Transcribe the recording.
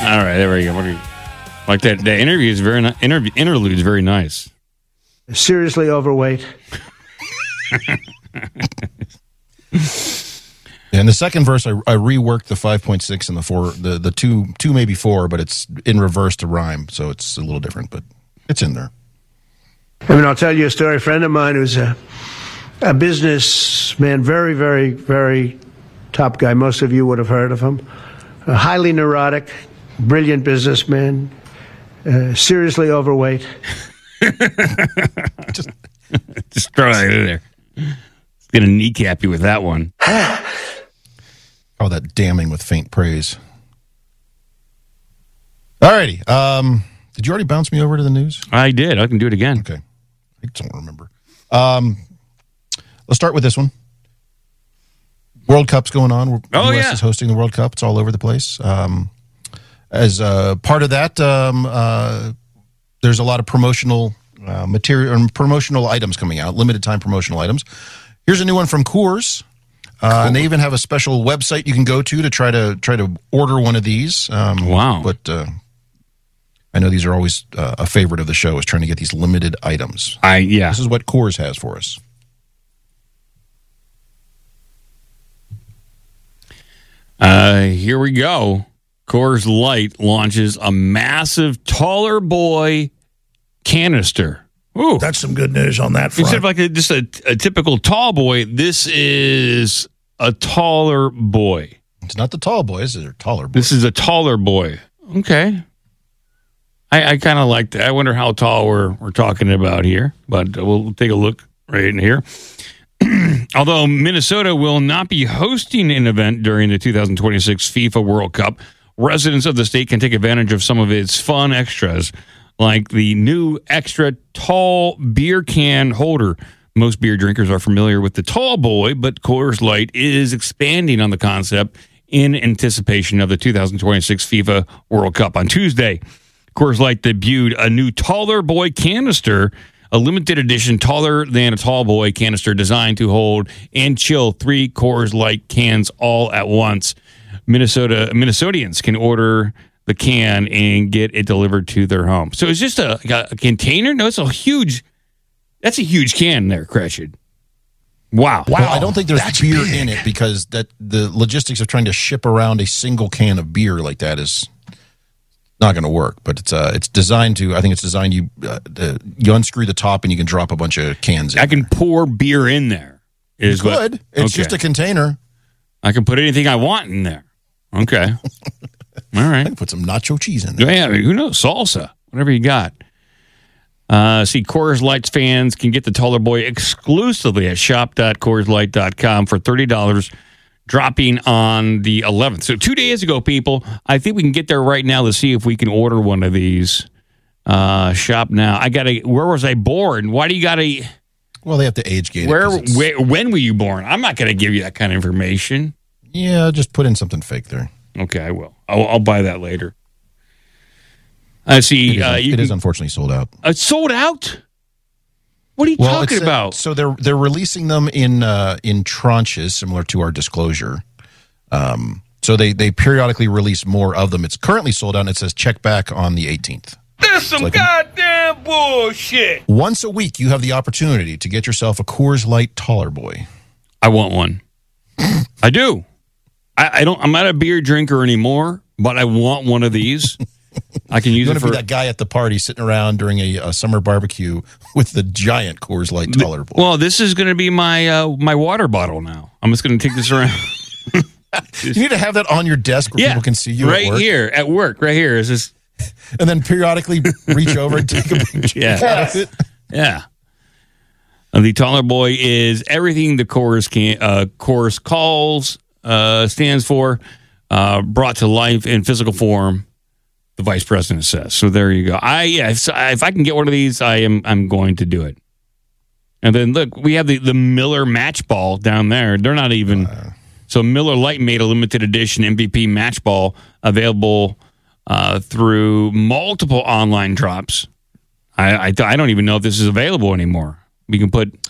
right, there we go. Like that. The interview is very interlude is very nice. Seriously overweight. In the second verse, I reworked the 5.6 and the 4, the two maybe 4, but it's in reverse to rhyme, so it's a little different, but it's in there. I mean, I'll tell you a story. A friend of mine who's a businessman, very, very, very top guy. Most of you would have heard of him. A highly neurotic, brilliant businessman, seriously overweight. Just throw that in there. It's going to kneecap you with that one. Oh, that damning with faint praise. All righty. Did you already bounce me over to the news? I did. I can do it again. Okay. I don't remember. Let's start with this one. World Cup's going on. US is hosting the World Cup. It's all over the place. As part of that, there's a lot of promotional material and promotional items coming out, limited time promotional items. Here's a new one from Coors. Cool. And they even have a special website you can go to try to order one of these. Wow. But I know these are always a favorite of the show, is trying to get these limited items. This is what Coors has for us. Here we go. Coors Light launches a massive taller boy canister. Ooh. That's some good news on that front. Instead of like just a typical tall boy, this is a taller boy. It's not the tall boy. This is a taller boy. This is a taller boy. Okay. I kind of like that. I wonder how tall we're talking about here, but we'll take a look right in here. Although Minnesota will not be hosting an event during the 2026 FIFA World Cup, residents of the state can take advantage of some of its fun extras, like the new extra tall beer can holder. Most beer drinkers are familiar with the tall boy, but Coors Light is expanding on the concept in anticipation of the 2026 FIFA World Cup. On Tuesday, Coors Light debuted a new taller boy canister, a limited edition taller than a tall boy canister designed to hold and chill 3 Coors Light cans all at once. Minnesotians can order the can and get it delivered to their home. So it's just a container? No, that's a huge can there, Cratchit. Wow. Well, I don't think there's beer in it, because that the logistics of trying to ship around a single can of beer like that is not going to work. But it's designed to. I think it's designed you unscrew the top and you can drop a bunch of cans in. I can pour beer in there. You could. It's just a container. I can put anything I want in there. Okay. All right. I can put some nacho cheese in there. Yeah, who knows? Salsa. Whatever you got. Coors Light fans can get the taller boy exclusively at shop.CoorsLight.com for $30, dropping on the 11th. So 2 days ago, people, I think we can get there right now to see if we can order one of these. Shop now. Where was I born? Why do you got to... Well, they have to age gate it. When were you born? I'm not going to give you that kind of information. Yeah, just put in something fake there. Okay, I will. I'll buy that later. I see. It is unfortunately sold out. It's sold out? What are you talking about? So they're releasing them in tranches, similar to our disclosure. So they periodically release more of them. It's currently sold out, and it says check back on the 18th. That's some goddamn bullshit. Once a week, you have the opportunity to get yourself a Coors Light taller boy. I want one. I do. I'm not a beer drinker anymore, but I want one of these. I can use it for... be that guy at the party sitting around during a summer barbecue with the giant Coors Light taller boy. Well, this is going to be my water bottle now. I'm just going to take this around. You need to have that on your desk where people can see you right here at work. Right here is this, and then periodically reach over and take a picture. Out of it. Yeah. The taller boy is everything the Coors calls stands for, brought to life in physical form. The vice president says. So there you go. If I can get one of these, I'm going to do it. And then look, we have the Miller Match Ball down there. They're not even. So Miller Lite made a limited edition MVP Match Ball available through multiple online drops. I don't even know if this is available anymore. We can put